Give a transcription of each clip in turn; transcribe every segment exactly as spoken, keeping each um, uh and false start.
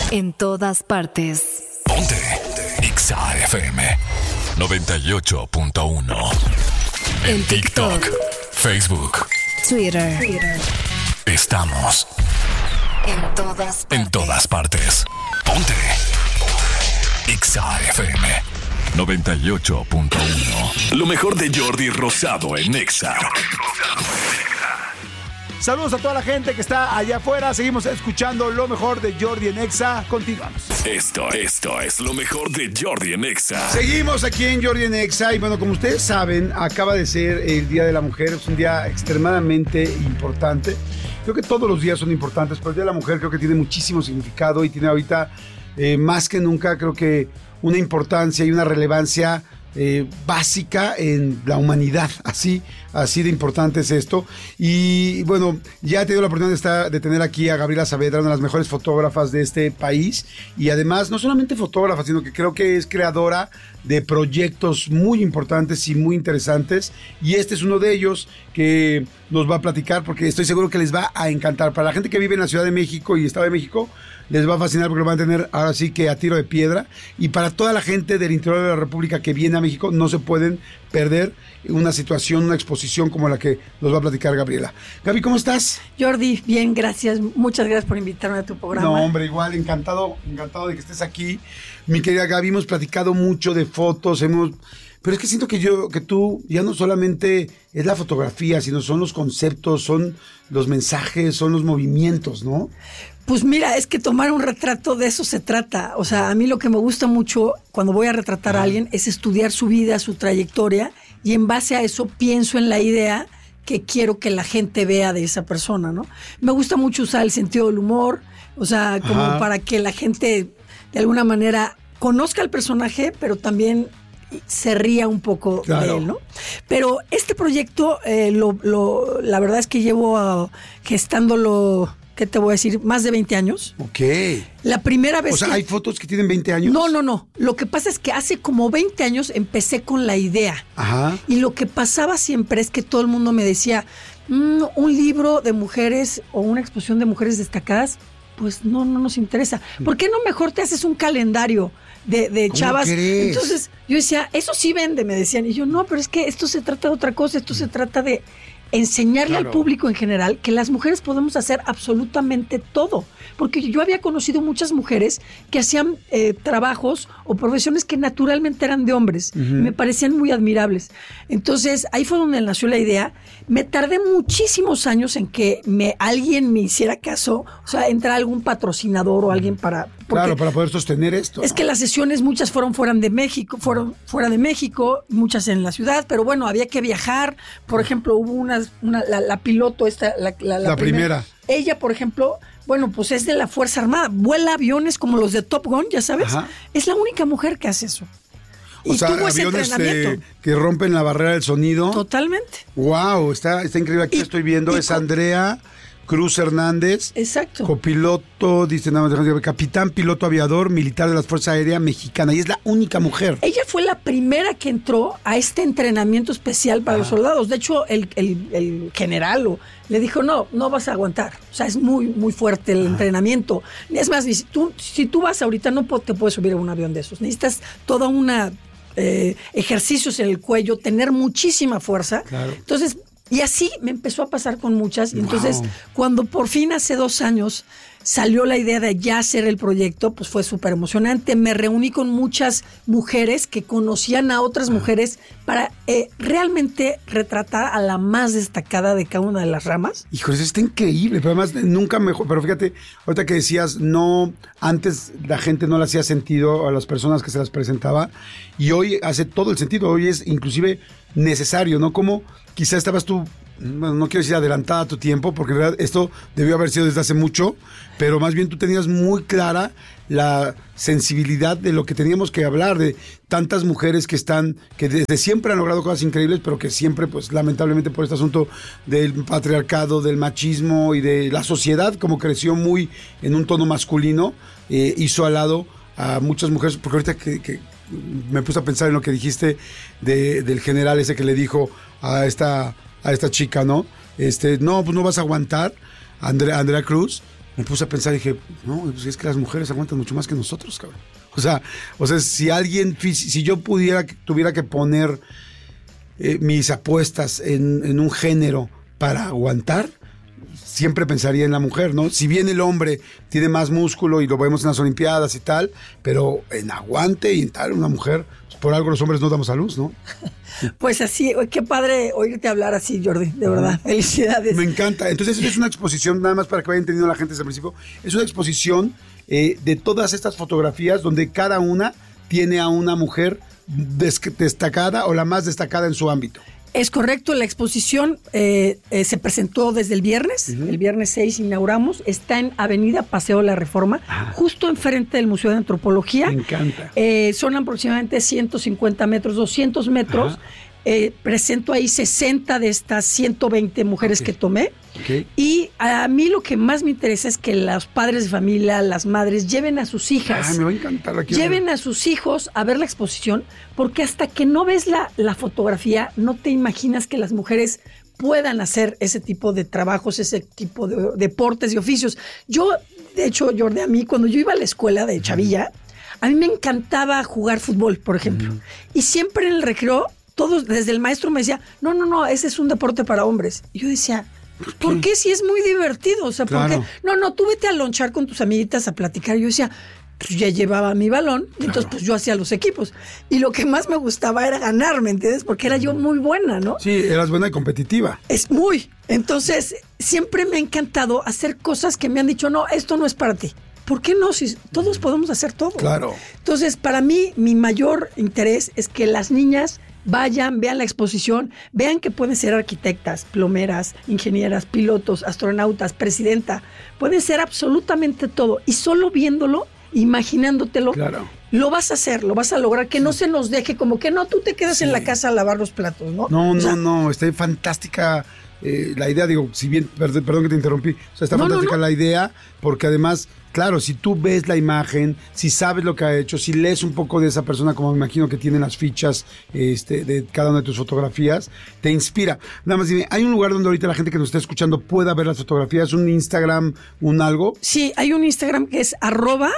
En todas partes. Ponte Exa F M noventa y ocho punto uno. En TikTok, Facebook, Twitter. Twitter. Estamos en todas partes. En todas partes. Ponte Exa F M noventa y ocho punto uno. Lo mejor de Jordi Rosado en Exa. Saludos a toda la gente que está allá afuera. Seguimos escuchando lo mejor de Jordi en Exa. Continuamos. Esto, esto es lo mejor de Jordi en Exa. Seguimos aquí en Jordi en Exa. Y bueno, como ustedes saben, acaba de ser el Día de la Mujer. Es un día extremadamente importante. Creo que todos los días son importantes, pero el Día de la Mujer creo que tiene muchísimo significado y tiene ahorita, eh, más que nunca, creo que una importancia y una relevancia Eh, básica en la humanidad, así, así de importante es esto. Y bueno, ya he tenido la oportunidad de, estar, de tener aquí a Gabriela Saavedra, una de las mejores fotógrafas de este país, y además no solamente fotógrafa, sino que creo que es creadora de proyectos muy importantes y muy interesantes, y este es uno de ellos que nos va a platicar porque estoy seguro que les va a encantar. Para la gente que vive en la Ciudad de México y Estado de México, les va a fascinar porque lo van a tener ahora sí que a tiro de piedra. Y para toda la gente del interior de la República que viene a México, no se pueden perder una situación, una exposición como la que nos va a platicar Gabriela. Gaby, ¿cómo estás? Jordi, bien, gracias. Muchas gracias por invitarme a tu programa. No, hombre, igual, encantado, encantado de que estés aquí. Mi querida Gaby, hemos platicado mucho de fotos, hemos... Pero es que siento que yo, que tú ya no solamente es la fotografía, sino son los conceptos, son los mensajes, son los movimientos, ¿no? Pues mira, es que tomar un retrato, de eso se trata. O sea, a mí lo que me gusta mucho cuando voy a retratar a alguien es estudiar su vida, su trayectoria, y en base a eso pienso en la idea que quiero que la gente vea de esa persona, ¿no? Me gusta mucho usar el sentido del humor, o sea, como Ajá. para que la gente de alguna manera conozca al personaje, pero también se ría un poco claro. de él, ¿no? Pero este proyecto, eh, lo, lo, la verdad es que llevo uh, gestándolo, ¿qué te voy a decir? Más de veinte años. Ok. La primera vez O sea, que... ¿hay fotos que tienen veinte años? No, no, no. Lo que pasa es que hace como veinte años empecé con la idea. Ajá. Y lo que pasaba siempre es que todo el mundo me decía, mmm, un libro de mujeres o una exposición de mujeres destacadas, pues no, no nos interesa. ¿Por qué no mejor te haces un calendario de, de chavas? ¿Crees? Entonces yo decía, eso sí vende, me decían. Y yo, no, pero es que esto se trata de otra cosa, esto se trata de enseñarle claro. al público en general que las mujeres podemos hacer absolutamente todo. Porque yo había conocido muchas mujeres que hacían eh, trabajos o profesiones que naturalmente eran de hombres. Uh-huh. Y me parecían muy admirables. Entonces, ahí fue donde nació la idea. Me tardé muchísimos años en que me, alguien me hiciera caso. O sea, entrar algún patrocinador o alguien para... Claro, para poder sostener esto. Es ¿no? que las sesiones, muchas fueron fuera de México, fueron fuera de México, muchas en la ciudad, pero bueno, había que viajar. Por ejemplo, hubo una, una la, la piloto, esta, la, la, la, la primera. primera. Ella, por ejemplo, bueno, pues es de la Fuerza Armada, vuela aviones como los de Top Gun, ya sabes. Ajá. Es la única mujer que hace eso. O y sea, tuvo ese aviones entrenamiento. Eh, que rompen la barrera del sonido. Totalmente. Wow, está, está increíble. Aquí y, estoy viendo, es Andrea Cruz Hernández. Exacto. Copiloto, dice nada más, capitán piloto aviador militar de la Fuerza Aérea Mexicana. Y es la única mujer. Ella fue la primera que entró a este entrenamiento especial para ah. los soldados. De hecho, el, el, el general o, le dijo, no, no vas a aguantar. O sea, es muy, muy fuerte el ah. entrenamiento. Es más, si tú, si tú vas ahorita, no te puedes subir a un avión de esos. Necesitas toda una... Eh, ejercicios en el cuello, tener muchísima fuerza. Claro. Entonces, y así me empezó a pasar con muchas. Y entonces, wow. cuando por fin hace dos años salió la idea de ya hacer el proyecto, pues fue súper emocionante. Me reuní con muchas mujeres que conocían a otras mujeres para eh, realmente retratar a la más destacada de cada una de las ramas. Híjole, eso está increíble, pero además nunca mejor. Pero fíjate, ahorita que decías, no, antes la gente no le hacía sentido a las personas que se las presentaba y hoy hace todo el sentido. Hoy es inclusive necesario, ¿no? Como quizá estabas tú, bueno, no quiero decir adelantada a tu tiempo, porque en realidad esto debió haber sido desde hace mucho, pero más bien tú tenías muy clara la sensibilidad de lo que teníamos que hablar, de tantas mujeres que están, que desde siempre han logrado cosas increíbles, pero que siempre, pues lamentablemente por este asunto del patriarcado, del machismo y de la sociedad, como creció muy en un tono masculino, eh, hizo al lado a muchas mujeres, porque ahorita que, que me puse a pensar en lo que dijiste de, del general ese que le dijo a esta, a esta chica, ¿no? Este, no, pues no vas a aguantar, Andrea, Andrea Cruz. me puse a pensar y dije, no, pues es que las mujeres aguantan mucho más que nosotros, cabrón. O sea, o sea, si alguien, si yo pudiera, tuviera que poner eh, mis apuestas en, en un género para aguantar, siempre pensaría en la mujer, ¿no? Si bien el hombre tiene más músculo y lo vemos en las Olimpiadas y tal, pero en aguante y en tal, una mujer, pues por algo los hombres no damos a luz, ¿no? Pues así, qué padre oírte hablar así, Jordi, de verdad. Felicidades. Me encanta. Entonces, es una exposición, nada más para que vayan entendiendo la gente desde el principio, es una exposición eh, de todas estas fotografías donde cada una tiene a una mujer des- destacada o la más destacada en su ámbito. Es correcto, la exposición eh, eh, se presentó desde el viernes, uh-huh. el viernes seis inauguramos, está en Avenida Paseo de la Reforma, ah. justo enfrente del Museo de Antropología. Me encanta. Eh, son aproximadamente ciento cincuenta metros, doscientos metros. Uh-huh. Eh, presento ahí sesenta de estas ciento veinte mujeres okay. que tomé. Okay. Y a mí lo que más me interesa es que los padres de familia, las madres, lleven a sus hijas. Ah, me va a encantar la lleven a sus hijos a ver la exposición, porque hasta que no ves la, la fotografía, no te imaginas que las mujeres puedan hacer ese tipo de trabajos, ese tipo de deportes y oficios. Yo, de hecho, Jordi, a mí, cuando yo iba a la escuela de chavilla, a mí me encantaba jugar fútbol, por ejemplo. Uh-huh. Y siempre en el recreo, todos, desde el maestro me decía, no, no, no, ese es un deporte para hombres. Y yo decía, ¿por qué? ¿Por qué si es muy divertido? O sea, claro. ¿por qué? No, no, tú vete a lonchar con tus amiguitas a platicar. Yo decía, pues ya llevaba mi balón, claro. entonces pues yo hacía los equipos. Y lo que más me gustaba era ganar, ¿me entiendes? Porque era yo muy buena, ¿no? Sí, eras buena y competitiva. Es muy. Entonces, siempre me ha encantado hacer cosas que me han dicho, no, esto no es para ti. ¿Por qué no? Si todos podemos hacer todo. Claro. Entonces, para mí, mi mayor interés es que las niñas vayan, vean la exposición, vean que pueden ser arquitectas, plomeras, ingenieras, pilotos, astronautas, presidenta. Pueden ser absolutamente todo. Y solo viéndolo, imaginándotelo, claro. lo vas a hacer, lo vas a lograr. Que sí. no se nos deje como que no, tú te quedas sí. en la casa a lavar los platos, ¿no? No, o no, sea, no, está fantástica eh, la idea. Digo, si bien, perdón, perdón que te interrumpí, o sea, está no, fantástica no, no. la idea, porque además... Claro, si tú ves la imagen, si sabes lo que ha hecho, si lees un poco de esa persona, como me imagino que tienen las fichas este, de cada una de tus fotografías, te inspira. Nada más dime, ¿hay un lugar donde ahorita la gente que nos está escuchando pueda ver las fotografías? ¿Un Instagram, un algo? Sí, hay un Instagram que es arroba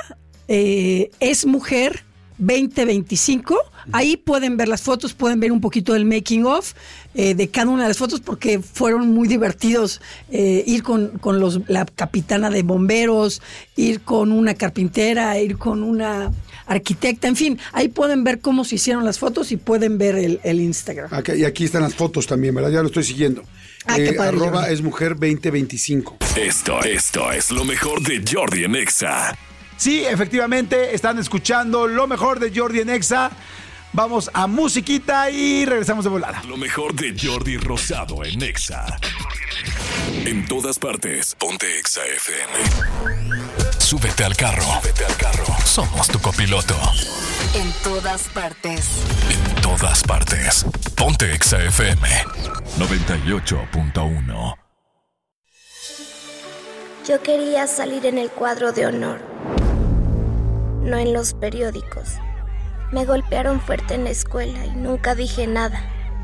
eh, esmujer veinte veinticinco. Ahí pueden ver las fotos, pueden ver un poquito del making of eh, de cada una de las fotos, porque fueron muy divertidos eh, ir con, con los, la capitana de bomberos, ir con una carpintera, ir con una arquitecta, en fin, ahí pueden ver cómo se hicieron las fotos y pueden ver el, el Instagram. Okay, y aquí están las fotos también, ¿verdad? Ya lo estoy siguiendo. Ah, eh, qué padre, arroba Jordi. esmujer veinte veinticinco. Esto, esto es lo mejor de Jordi en Exa. Sí, efectivamente, están escuchando lo mejor de Jordi en Exa. Vamos a musiquita y regresamos de volada. Lo mejor de Jordi Rosado en Exa. En todas partes, ponte Exa F M. Súbete al carro. Súbete al carro. Somos tu copiloto. En todas partes. En todas partes. Ponte Exa F M. noventa y ocho punto uno. Yo quería salir en el cuadro de honor, no en los periódicos. Me golpearon fuerte en la escuela y nunca dije nada.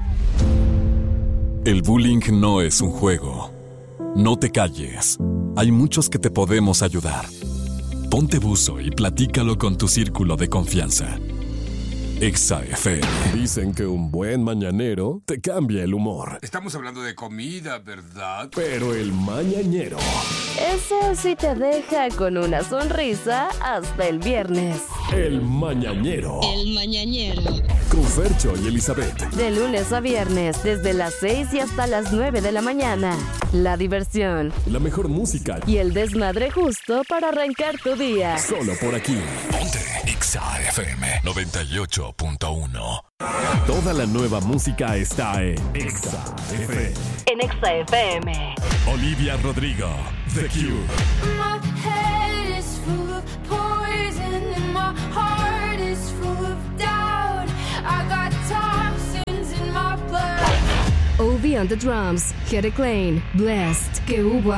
El bullying no es un juego. No te calles. Hay muchos que te podemos ayudar. Ponte buzo y platícalo con tu círculo de confianza. Exa F M. Dicen que un buen mañanero te cambia el humor. Estamos hablando de comida, ¿verdad? Pero el mañanero... Eso sí te deja con una sonrisa hasta el viernes. El mañanero. El mañanero. Con Fercho y Elizabeth. De lunes a viernes, desde las seis y hasta las nueve de la mañana. La diversión. La mejor música. Y el desmadre justo para arrancar tu día. Solo por aquí. Ponte Exa F M noventa y ocho punto uno. Toda la nueva música está en Exa F M. En Exa F M. Olivia Rodrigo, The Cure. My head is full of poison and my heart is full of doubt. I got toxins in my blood. Ovi on the drums, Hede Klein, Blessed, que hubo